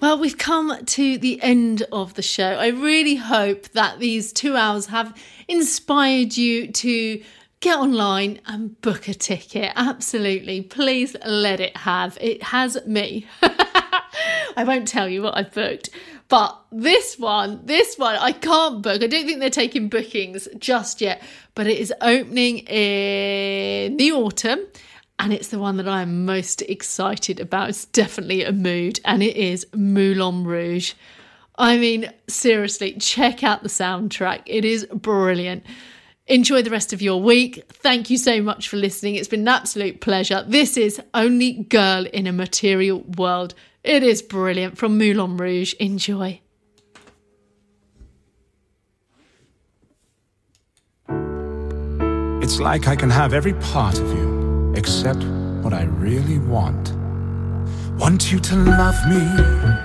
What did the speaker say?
Well, we've come to the end of the show. I really hope that these 2 hours have inspired you to get online and book a ticket. Absolutely. Please let it have. It has me. I won't tell you what I've booked. But this one, I can't book. I don't think they're taking bookings just yet. But it is opening in the autumn. And it's the one that I'm most excited about. It's definitely a mood. And it is Moulin Rouge. I mean, seriously, check out the soundtrack. It is brilliant. Enjoy the rest of your week. Thank you so much for listening. It's been an absolute pleasure. This is Only Girl in a Material World. It is brilliant from Moulin Rouge. Enjoy. It's like I can have every part of you, except what I really want. Want you to love me